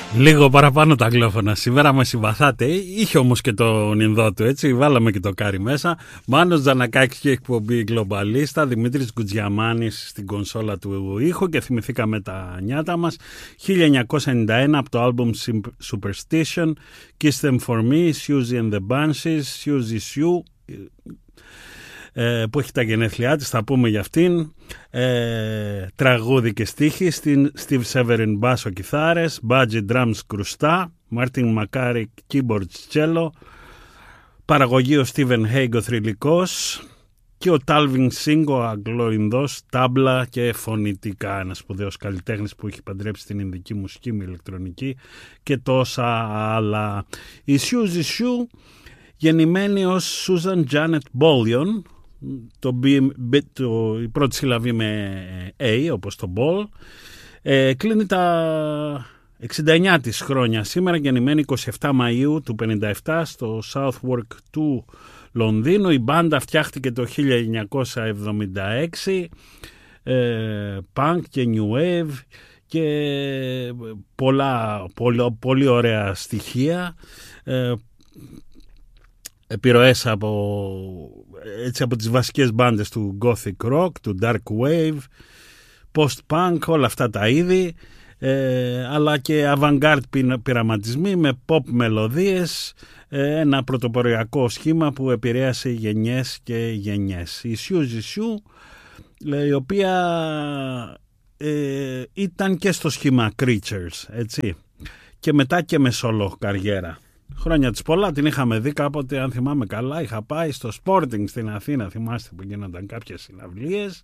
Λίγο παραπάνω τα αγγλόφωνα. Σήμερα με συμπαθάτε. Είχε όμως και τον Ινδό του, έτσι. Βάλαμε και το κάρι μέσα. Μάνος Τζανακάκης και εκπομπή Γκλομπαλίστα. Δημήτρης Γκουτζιαμάνης στην κονσόλα του ήχου και θυμηθήκαμε τα νιάτα μας. 1991 από το άλμπουμ Superstition. Kiss Them For Me, Susie and the Banshees, Susie Sue, που έχει τα γενέθλιά της, θα πούμε για αυτήν. Τραγούδι και στίχη, Steve Severin μπάσο κιθάρες, Budgie drums κρουστά, Martin McCarrick keyboards cello, παραγωγή ο Stephen Hague ο θρυλικός και ο Talvin Singh ο Αγγλοϊνδός τάμπλα και φωνητικά, ένας σπουδαίος καλλιτέχνης που έχει παντρέψει την ινδική μουσική με ηλεκτρονική και τόσα άλλα. Η Suzy Sue, γεννημένη ως Susan Janet Bollion, η πρώτη συλλαβή με A όπως το Ball, κλείνει τα 69 της χρόνια σήμερα, γεννημένη 27 Μαΐου του 57 στο Southwark του Λονδίνου. Η μπάντα φτιάχτηκε το 1976, punk και new wave και πολύ ωραία στοιχεία, επιρροές από τις βασικές μπάντες του Gothic Rock, του Dark Wave, Post-Punk, όλα αυτά τα είδη, αλλά και avant-garde πειραματισμοί με pop μελωδίες, ένα πρωτοποριακό σχήμα που επηρέασε γενιές και γενιές. Η Suzy Sue, η οποία ήταν και στο σχήμα Creatures, έτσι, και μετά και με solo καριέρα. Χρόνια της πολλά, την είχαμε δει κάποτε, αν θυμάμαι καλά, είχα πάει στο Sporting στην Αθήνα, θυμάστε που γίνονταν κάποιες συναυλίες,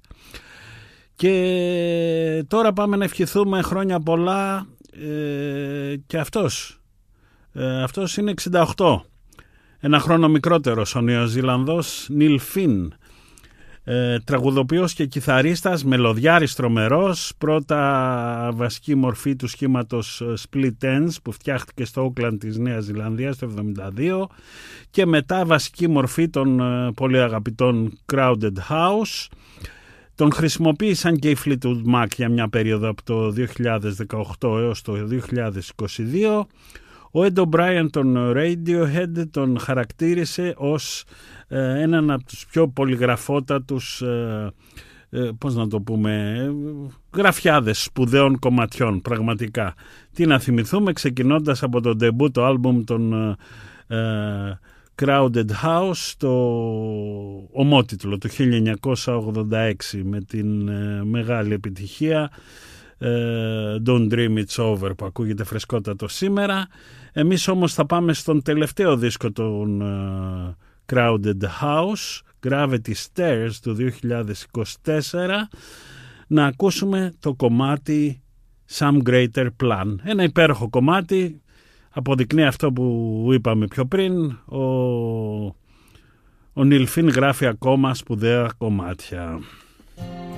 και τώρα πάμε να ευχηθούμε χρόνια πολλά, και αυτός είναι 68, ένα χρόνο μικρότερος, ο Νεοζηλανδός Νίλ Φιν, τραγουδοποιός και κιθαρίστας, μελωδιάρης τρομερός, πρώτα βασική μορφή του σχήματος Split Ends που φτιάχτηκε στο Auckland της Νέας Ζηλανδίας το 1972 και μετά βασική μορφή των πολύ αγαπητών Crowded House. Τον χρησιμοποίησαν και οι Fleetwood Mac για μια περίοδο από το 2018 έως το 2022. Ο Ed O'Brien των Radiohead τον χαρακτήρισε ως έναν από τους πιο πολυγραφότατους, πώς να το πούμε, γραφιάδες σπουδαίων κομματιών, πραγματικά. Τι να θυμηθούμε, ξεκινώντας από το ντεμπούτο άλμπουμ των Crowded House, το ομότιτλο του 1986 με την μεγάλη επιτυχία Don't Dream It's Over που ακούγεται φρεσκότατο σήμερα. Εμείς όμως θα πάμε στον τελευταίο δίσκο των Crowded House, Gravity Stairs του 2024, να ακούσουμε το κομμάτι Some Greater Plan. Ένα υπέροχο κομμάτι, αποδεικνύει αυτό που είπαμε πιο πριν. Ο Νίλ Φιν γράφει ακόμα σπουδαία κομμάτια.